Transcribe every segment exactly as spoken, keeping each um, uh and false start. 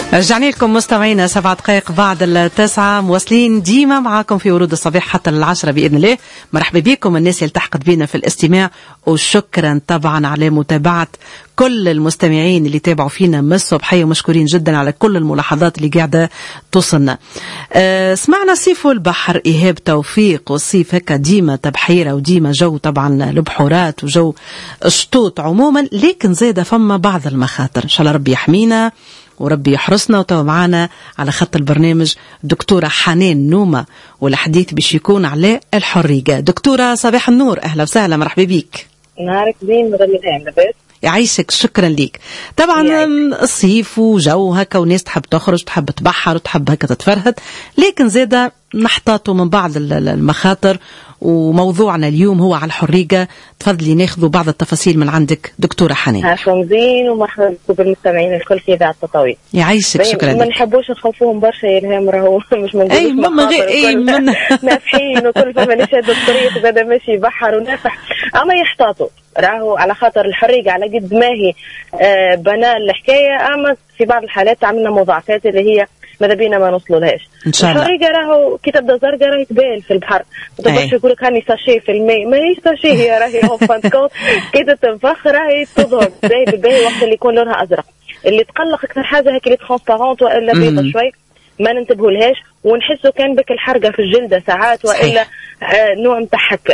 رجعنا لكم مستمعينا سبع دقائق بعد التاسعة، مواصلين ديما معاكم في ورود الصباح حتى العشرة بإذن الله. مرحبا بكم الناس اللي التحقت بينا في الاستماع، وشكرا طبعا على متابعة كل المستمعين اللي تابعوا فينا من الصبحية، ومشكورين جدا على كل الملاحظات اللي قاعدة توصلنا. أه سمعنا صيف والبحر إيهاب توفيق، والصيف هكا ديما تبحيرة وديما جو طبعا البحورات وجو الشطوط عموما، لكن زيادة فما بعض المخاطر. إن شاء الله ربي يحمينا وربي يحرسنا. وتوا معانا على خط البرنامج دكتورة حنان نومة، والحديث باش يكون على الحريقة. دكتورة صباح النور، أهلا وسهلا، مرحبا بيك. نهارك زين مغلبين لاباس. يعيشك، شكرا ليك. طبعا يعيشك. الصيف وجو هكا وناس تحب تخرج، تحب تبحر وتحب هكا تتفرهد، لكن زيادة نحتاطوا من بعض المخاطر، وموضوعنا اليوم هو على الحريقة. تفضلي ناخذوا بعض التفاصيل من عندك دكتورة حنان. عاشوا زين ومرحبا بكم بالمستمعين الكل في إذاعة التطاوي. يعيشك، شكرا لك. ما نحبوش نخوفوهم برشا يا الهام، راهو مش منقولش اي ماما غير اي من نافحين وكل فما اللي شاد الطريق زاد ماشي بحر ونافح، اما يحتاطوا راهو على خاطر الحريقة على قد ما هي آه بنال الحكاية، اما في بعض الحالات عملنا مضاعفات اللي هي ماذا بينا ما نوصلوا لهاش. ان شاء الله. الحريقة راهو كي تبدا زرقاء راهي تبان في البحر، ما تقدرش يقول لك هاني ساشي في الماء، ماهيش ساشي هي، راهي اون فان كونت كي تتنفخ راهي تظهر باهي بالباهي وقت اللي يكون لونها ازرق. اللي تقلق اكثر حاجه هيك اللي ترانسبارونت والا بيضة شوي ما ننتبهوا لهاش، ونحسوا كان بك الحرقه في الجلده ساعات والا آه نوع نتاع حكه.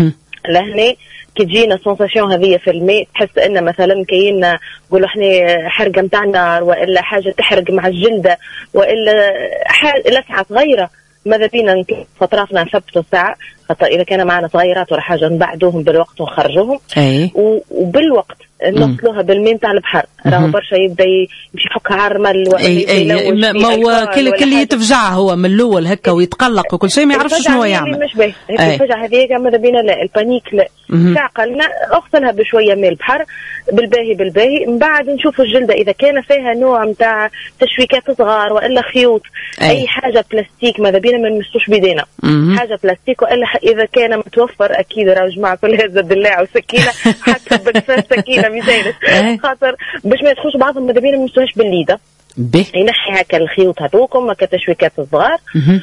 لهنا كي تجينا سونساسيون هذه في الماء، تحس ان مثلا كاين نقولوا احنا حرقه نتاع نار والا حاجه تحرق مع الجلده والا حاجه لسعه صغيره، ماذا بينا فطرافنا نثبتوا الساعه، خاطر اذا كان معنا صغيرات ولا حاجه نبعدوهم بالوقت ونخرجوهم. أي. وبالوقت نوصلوها بالماء نتاع البحر، راهو برشا يبدا يمشي يحكها على الرمل ولا يلوث. ما هو كل كل يتفجع هو من الاول هكا ويتقلق وكل شيء، ما يعرفش شنو يعمل. مش باهي الفجعه هذيك، ماذا بينا لا البانيك لا، تعقلنا اغسلها بشويه من البحر بالباهي بالباهي، من بعد نشوفوا الجلده اذا كان فيها نوع نتاع تشويكات صغار والا خيوط. أي, أي حاجه بلاستيك ماذا بينا ما نمسوش بيدينا، حاجه بلاستيك، والا اذا كان متوفر اكيد راه جماعه كل هذا الدلاع وسكينه حتى بالفاس سكينه مثالك، خاطر باش ما يدخلوش بعضهم ماذا بينا ما نمسوهاش بالليده. ينحي هكا الخيوط هذوكم هكا تشويكات الصغار،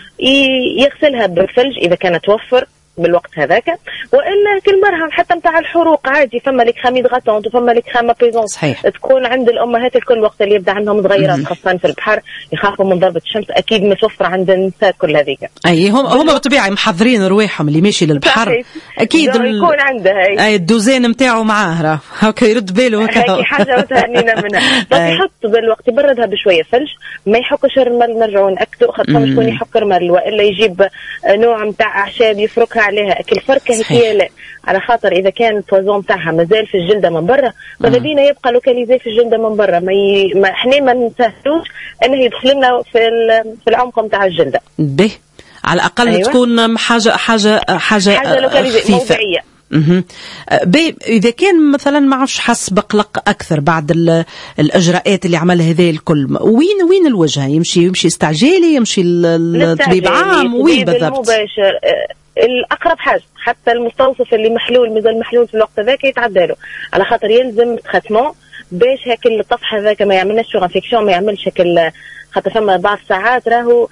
يغسلها بالثلج اذا كان توفر بالوقت هذاك، والا كل مرهم حتى نتاع الحروق عادي، فما لك خميد غاتونت وفما لك خامه بيزون تكون عند الامهات الكل وقت اللي يبدا عندهم صغيرات خاصه في البحر يخافوا من ضربه الشمس، اكيد متوفره عند النساء كل هذيك. اي هم هم بالطبيعه محضرين رواحهم اللي ماشي للبحر، اكيد ال... يكون عنده هاي اي الدوزين نتاعو معاه راه هكا يرد باله هكا هاي حاجه وتهنينا منها. طب يحط بالوقت يبردها بشويه ثلج، ما يحكش الرمل، نرجعوا ناكدوا خاطر شكون يحك رمل والا يجيب نوع نتاع اعشاب يفركها عليها اكل فركه هي لا، على خاطر اذا كان البوزون تاعها مازال في الجلده من برا ماذا بينا يبقى لوكاليزي في الجلده من برا، ما, ي... ما احنا ما نسهلوش انه يدخل لنا في ال... في العمق نتاع الجلده. به على الاقل أيوة. تكون حاجه حاجه حاجه, حاجة لوكاليزي موضعيه. اها اذا كان مثلا ما عرفش حس بقلق اكثر بعد الاجراءات اللي عملها هذه الكل، وين وين الوجهه؟ يمشي يمشي استعجالي، يمشي الطبيب عام، وين بالضبط؟ مباشر الاقرب حاجه، حتى المستوصف اللي محلول مازال محلول في الوقت هذاك يتعدى له، على خاطر يلزم تختمون باش هاك الطفح هذاك ما يعملناش شو انفكسيون، ما يعملش هاك، خاطر فما بعض الساعات راهو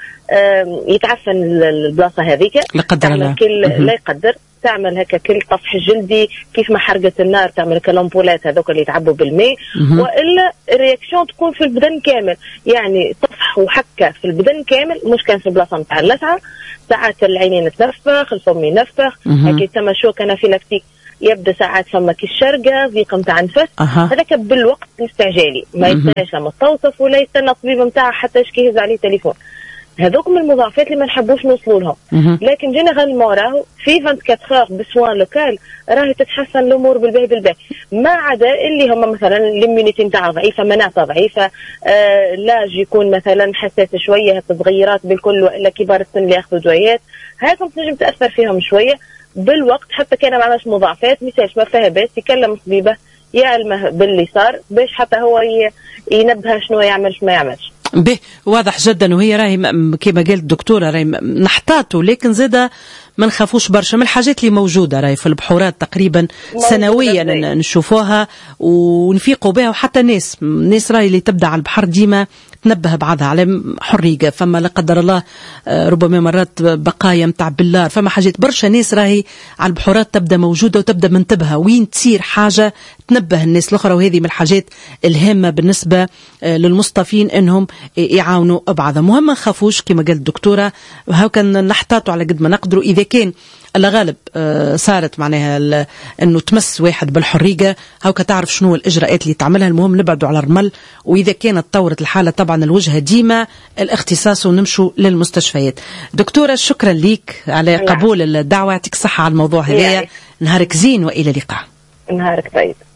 يتعفن البلاصه هذيك لا قدر الله، لا يقدر تعمل هكا كل طفح جلدي كيف ما حرقة النار، تعمل كالامبولات هذوك اللي يتعبوا بالماء، والا الرياكسيون تكون في البدن كامل، يعني طفح وحكه في البدن كامل، مش كان في البلاصه نتاع اللسعه، ساعات العينين تنفخ، الفم ينفخ، هكا تما شوك انافيلاكتيك يبدا ساعات فما كي الشرقه ضيق نتاع نفس، هذاك بالوقت الاستعجالي ما يستناش لما تستوصف ولا يستنى الطبيب نتاعه حتى يشكي يهز عليه تليفون. هذوك من المضاعفات اللي ما نحبوش نوصلوا لهم، لكن جينيرالمون راهو في أربعة وعشرين ساعة بسوان لوكال راهي تتحسن الامور بالباهي بالباهي، ما عدا اللي هم مثلا الاميونيتي نتاعها ضعيفه، مناعته ضعيفه، آه لاج يكون مثلا حساس شويه، هكا صغيرات بالكل والا كبار السن اللي ياخذوا دوايات، هاكم تنجم تاثر فيهم شويه بالوقت، حتى كان ما عملش مضاعفات مثالش ما فيها باس يكلم طبيبه يعلمه باللي صار باش حتى هو ينبه شنو يعمل شنو ما يعملش. به واضح جدا، وهي راهي كما قالت الدكتوره راهي نحتاطوا، لكن زاده ما نخافوش برشا من الحاجات اللي موجودة راهي في البحورات تقريبا سنويا نشوفوها ونفيقوا بها، وحتى الناس الناس راهي اللي تبدأ على البحر ديما تنبه بعضها على حريقة، فما لا قدر الله ربما مرات بقايا متاع بلار، فما حاجات برشا ناس راهي على البحورات تبدأ موجودة وتبدأ منتبهة وين تصير حاجة تنبه الناس الأخرى. وهذه من الحاجات الهامة بالنسبة للمصطفين انهم يعاونوا بعضهم. مهم ما نخافوش كما قالت الدكتورة، هاو كان نحتاطوا على قد ما نقدروا. إذا كان الغالب صارت معناها انه تمس واحد بالحريقة، هاو كتعرف شنو الإجراءات اللي تعملها. المهم نبعدوا على الرمل، وإذا كانت طورت الحالة طبعا الوجهة ديما الاختصاص ونمشوا للمستشفيات. دكتورة شكرا ليك على قبول الدعوة، يعطيك صحة على الموضوع هذا. نهارك زين وإلى اللقاء. نهارك طيب.